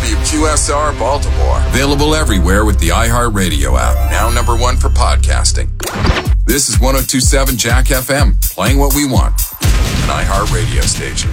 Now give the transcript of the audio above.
WQSR Baltimore. Available everywhere with the iHeartRadio app. Now #1 for podcasting. This is 102.7 Jack FM, playing what we want. An iHeartRadio station.